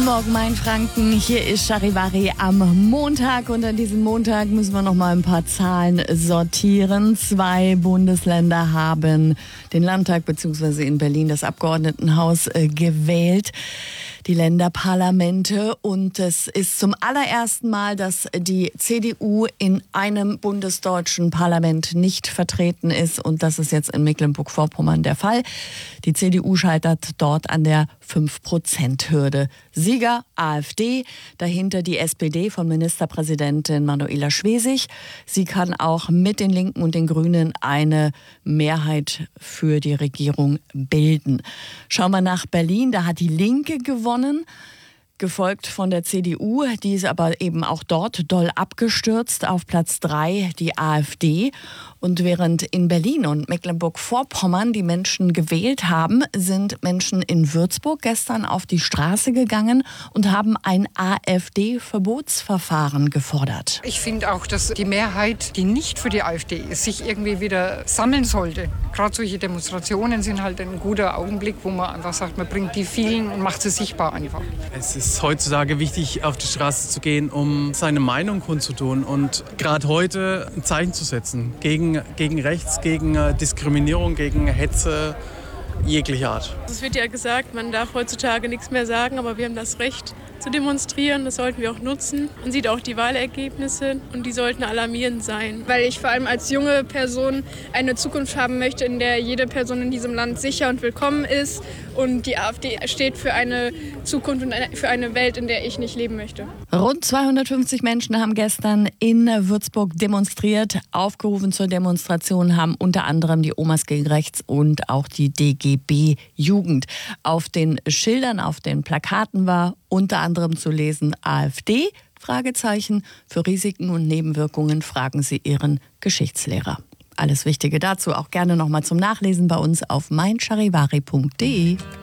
Morgen, mein Franken. Hier ist Charivari am Montag. Und an diesem Montag müssen wir noch mal ein paar Zahlen sortieren. 2 Bundesländer haben den Landtag bzw. in Berlin das Abgeordnetenhaus gewählt. Die Länderparlamente. Und es ist zum allerersten Mal, dass die CDU in einem bundesdeutschen Parlament nicht vertreten ist. Und das ist jetzt in Mecklenburg-Vorpommern der Fall. Die CDU scheitert dort an der 5%-Hürde. Sieger AfD, dahinter die SPD von Ministerpräsidentin Manuela Schwesig. Sie kann auch mit den Linken und den Grünen eine Mehrheit für die Regierung bilden. Schauen wir nach Berlin, da hat die Linke gewonnen, gefolgt von der CDU, die ist aber eben auch dort doll abgestürzt. Auf Platz 3 die AfD. Und während in Berlin und Mecklenburg-Vorpommern die Menschen gewählt haben, sind Menschen in Würzburg gestern auf die Straße gegangen und haben ein AfD-Verbotsverfahren gefordert. Ich finde auch, dass die Mehrheit, die nicht für die AfD ist, sich irgendwie wieder sammeln sollte. Gerade solche Demonstrationen sind halt ein guter Augenblick, wo man einfach sagt, man bringt die vielen und macht sie sichtbar einfach. Es ist heutzutage wichtig, auf die Straße zu gehen, um seine Meinung kundzutun und gerade heute ein Zeichen zu setzen gegen rechts, gegen Diskriminierung, gegen Hetze jeglicher Art. Es wird ja gesagt, man darf heutzutage nichts mehr sagen, aber wir haben das Recht zu demonstrieren. Das sollten wir auch nutzen. Man sieht auch die Wahlergebnisse und die sollten alarmierend sein. Weil ich vor allem als junge Person eine Zukunft haben möchte, in der jede Person in diesem Land sicher und willkommen ist. Und die AfD steht für eine Zukunft und für eine Welt, in der ich nicht leben möchte. Rund 250 Menschen haben gestern in Würzburg demonstriert. Aufgerufen zur Demonstration haben unter anderem die Omas gegen Rechts und auch die DGB Jugend. Auf den Schildern, auf den Plakaten war unter anderem zu lesen AfD, Fragezeichen, für Risiken und Nebenwirkungen fragen Sie Ihren Geschichtslehrer. Alles Wichtige dazu auch gerne nochmal zum Nachlesen bei uns auf meincharivari.de.